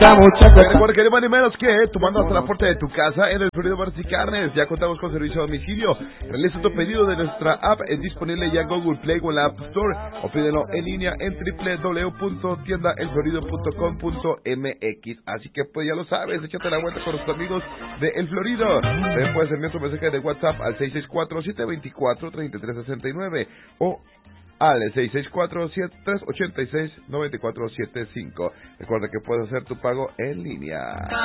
Recuerda que ni menos que tu mando hasta la puerta de tu casa en el Florido Bares y Carnes. Ya contamos con servicio a domicilio. Realiza tu pedido de nuestra app, es disponible ya en Google Play o en la App Store, o pídelo en línea en www.tiendaelflorido.com.mx. Así que pues ya lo sabes, échate la vuelta con nuestros amigos de El Florido. También puedes enviar tu mensaje de WhatsApp al 664-724-3369 o al 664-386-9475. Recuerda que puedes hacer tu pago en línea.